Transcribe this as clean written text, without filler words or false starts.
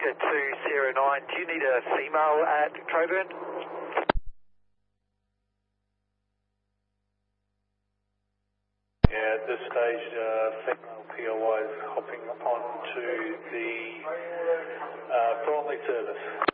Oscar 209, do you need a female at Coburn? Yeah, at this stage, female POI is hopping onto the Bromley service.